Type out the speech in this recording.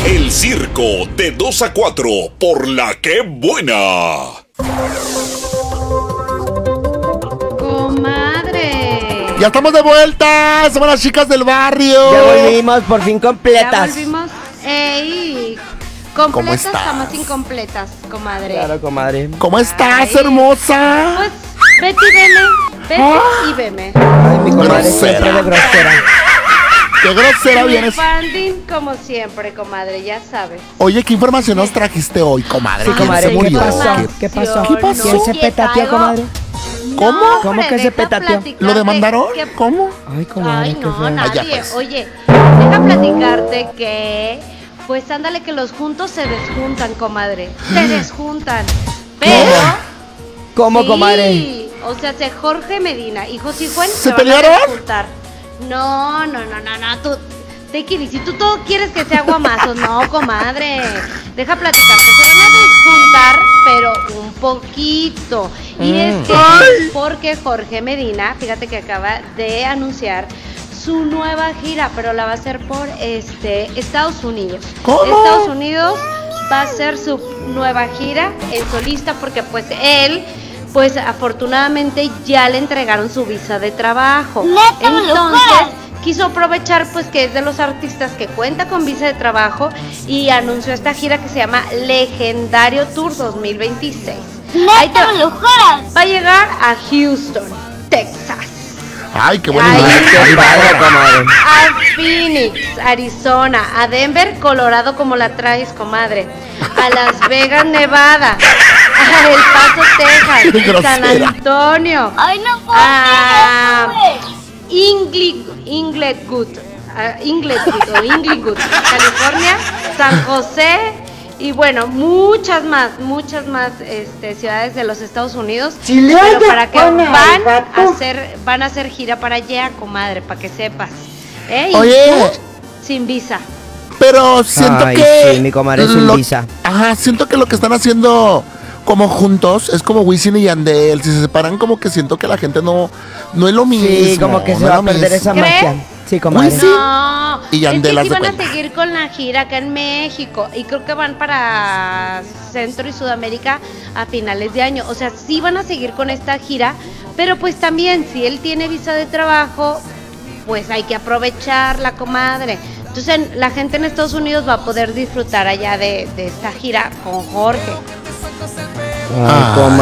El circo de 2 a 4 por La Que Buena. Comadre. Ya estamos de vuelta. Somos las chicas del barrio. Ya volvimos, por fin completas. Ya volvimos. Ey, completas jamás incompletas, comadre. Claro, comadre. ¿Cómo estás, Ay. hermosa? Pues, vete y veme. Vete y veme. Ay, mi comadre Grosera. siempre de grosera. Qué grosera vienes. Funding como siempre, comadre, ya sabes. Oye, ¿qué información nos trajiste hoy, comadre? Sí, ¿Quién comadre, se ¿qué murió? pasó? ¿Qué- ¿Qué pasó? ¿Qué pasó? ¿Quién se petateó, comadre? ¿Cómo? ¿Cómo que se deja petateó? platicarte ¿Lo demandaron? que- ¿Cómo? Ay, comadre, Ay, qué no, feo. Ah, ya, nadie. pues. Oye, deja platicarte que, pues ándale que los juntos se desjuntan, comadre. Se desjuntan. Pero, ¿Cómo, sí, comadre? o sea, Jorge Medina y José Juan ¿Se van a pelearon? desjuntar. No, tú, Tequili, si tú todo quieres que sea guamazos, no, comadre. Deja platicarte, se van a desjuntar, pero un poquito. Y es que, porque Jorge Medina, fíjate que acaba de anunciar su nueva gira, pero la va a hacer por Estados Unidos. ¿Cómo? Estados Unidos va a ser su nueva gira en solista porque pues él, pues afortunadamente ya le entregaron su visa de trabajo. Entonces quiso aprovechar pues que es de los artistas que cuenta con visa de trabajo y anunció esta gira que se llama Legendario Tour 2026. Ahí te va. Va a llegar a Houston, Texas. Ay, qué buena Ay, idea. Qué padre, comadre. A Phoenix, Arizona, a Denver, Colorado, como la traes, comadre, a Las Vegas, Nevada, a El Paso, Qué Texas, San grosera. Antonio, Ay, no puedo a creer, Inglewood, California, San José y bueno, muchas más ciudades de los Estados Unidos. Pero para que van a hacer gira para allá, comadre, para que sepas. Y Oye. tú, sin visa. Pero siento Ay, que... sí, mi comadre sin visa. Ajá, siento que lo que están haciendo como juntos es como Wisin y Yandel. Si se separan, como que siento que la gente no es lo mismo. Sí, como que se no va es a lo perder mismo. esa ¿Crees? magia. Sí, comadre. Wisin. No, Y Yandel, es haz que sí de van a cuenta. seguir con la gira acá en México y creo que van para Centro y Sudamérica a finales de año. O sea, sí van a seguir con esta gira, pero pues también si él tiene visa de trabajo, pues hay que aprovecharla, comadre. Entonces la gente en Estados Unidos va a poder disfrutar allá de esta gira con Jorge. Ay, comadre.